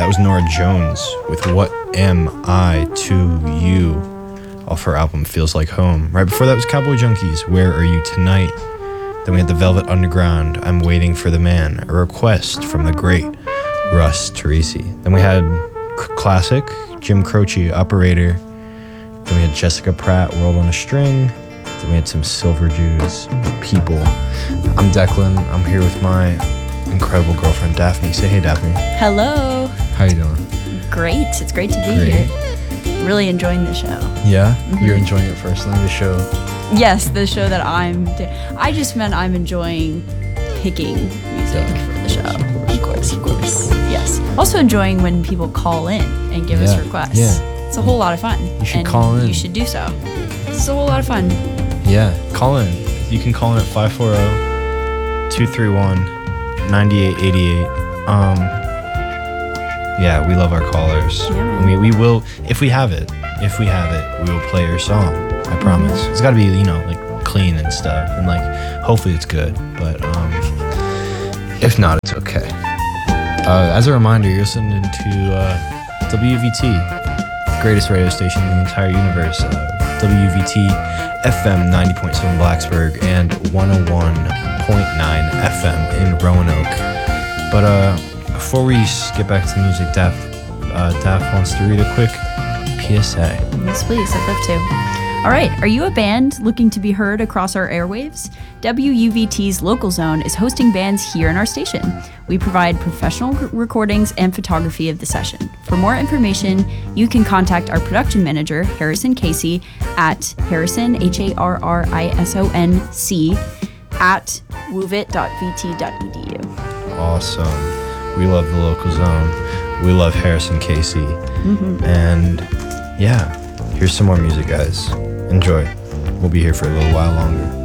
was Nora Jones with What Am I to You, off her album Feels Like Home. Right before that was Cowboy Junkies, Where Are You Tonight? Then we had the Velvet Underground, I'm Waiting for the Man, a request from the great Russ Teresi. Then we had classic Jim Croce, Operator. Then we had Jessica Pratt, World on a String. Then we had some Silver Jews, People. I'm Declan. I'm here with my incredible girlfriend, Daphne. Say hey, Daphne. Hello. How you doing? Great. It's great to be here. Really enjoying the show. Yeah? Mm-hmm. You're enjoying it personally, the show? Yes, the show that I just meant I'm enjoying picking music for the show. Of course. Yes. Also enjoying when people call in and give us requests. Yeah. It's a whole lot of fun. You should call in. You should do so. It's a whole lot of fun. Yeah, call in. You can call in at 540-231-9888. Yeah, we love our callers. Yeah. We will, if we have it, we will play your song. I promise. It's got to be, like clean and stuff, and like hopefully it's good. But if not, it's okay. As a reminder, you're listening to WVT, greatest radio station in the entire universe. WVT FM 90.7 Blacksburg and 101.9 FM in Roanoke. But before we get back to the music, Daph wants to read a quick PSA. Yes, please. I'd love to. All right. Are you a band looking to be heard across our airwaves? WUVT's Local Zone is hosting bands here in our station. We provide professional recordings and photography of the session. For more information, you can contact our production manager, Harrison Casey, at Harrison, HARRISONC, at woovit.vt.edu. Awesome. We love the Local Zone. We love Harrison Casey. Mm-hmm. And yeah, here's some more music, guys. Enjoy. We'll be here for a little while longer.